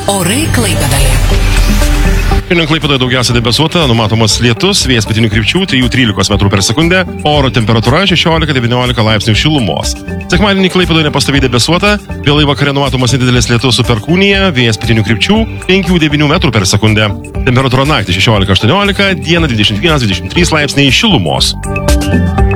Orai Klaipėdoje. Šiandien Klaipėdoje daugiausia debesuota, numatomas lietus, vėjas pietinių krypčių 3-13 metrų per sekundę, oro temperatūra 16-19 laipsnių šilumos. Sekmadienį Klaipėdoje nepastoviai debesuota, vėlai vakare numatomas nedidelis lietus su perkūnija, vėjas pietinių krypčių 5-9 metrų per sekundę. Temperatūra naktį 16-18, dieną 21-23 laipsniai šilumos.